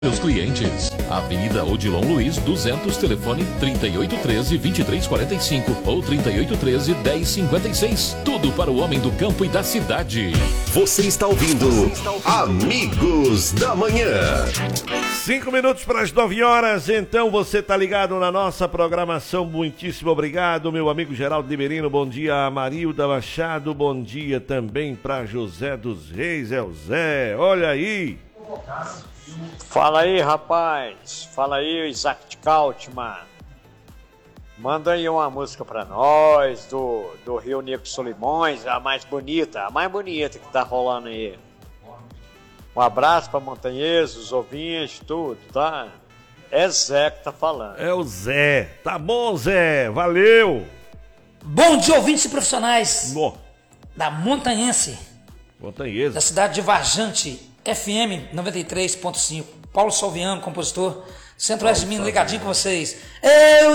Meus clientes, Avenida Odilon Luiz 200, telefone 3813-2345 ou 3813-1056. Tudo para o homem do campo e da cidade. Você está ouvindo Amigos da Manhã. 5 minutos para as 9 horas, então você está ligado na nossa programação. Muitíssimo obrigado, meu amigo Geraldo Liberino. Bom dia, Marilda Machado. Bom dia também para José dos Reis. É o Zé, olha aí. Fala aí, rapaz. Fala aí, Isaac de Cautman. Manda aí uma música pra nós, do Rio Negro Solimões, a mais bonita que tá rolando aí. Um abraço pra montanheses, os ouvintes, tudo, tá? É Zé que tá falando. É o Zé. Tá bom, Zé. Valeu. Bom dia, ouvintes e profissionais da Montanhense, Montanhese. da cidade de Varjante, FM 93.5. Paulo Salviano, compositor, Centro-Oeste de Minas, ligadinho com vocês. Eu